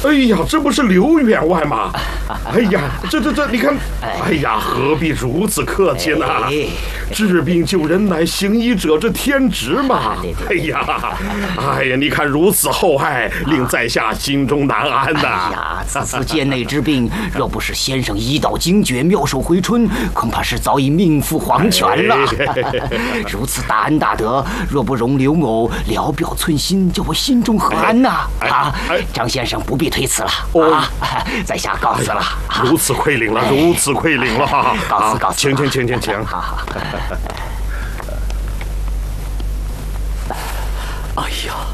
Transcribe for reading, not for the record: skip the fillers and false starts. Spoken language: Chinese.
哎呀，这不是刘员外吗？哎呀，这，你看，哎呀，何必如此客气呢？治病救人乃行医者之天职嘛。哎呀，你看如此厚爱，令在下心中难安呐。 哎呀，此次贱内之病，若不是先生医道精绝，妙手回春，恐怕是早已命赴黄泉了。如此大恩大德，若不容刘某聊表寸心，叫我心中何安呐？张先生不必推辞了。在下告辞了。 如此亏领了，如此亏领了。 告辞。 请。 好。 哎呀！